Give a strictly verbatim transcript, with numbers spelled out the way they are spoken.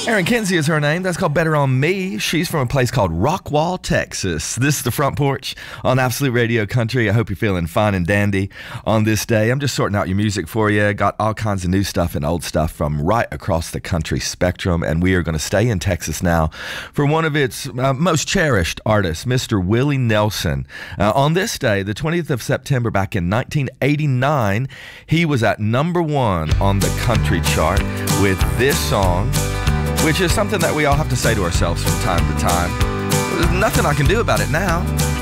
Erin Kinsey is her name. That's called Better on Me. She's from a place called Rockwall, Texas. This is the Front Porch on Absolute Radio Country. I hope you're feeling fine and dandy on this day. I'm just sorting out your music for you. Got all kinds of new stuff and old stuff from right across the country spectrum. And we are going to stay in Texas now for one of its uh, most cherished artists, Mister Willie Nelson. Uh, on this day, the twentieth of September back in nineteen eighty-nine, he was at number one on the country chart with this song, which is something that we all have to say to ourselves from time to time. There's nothing I can do about it now.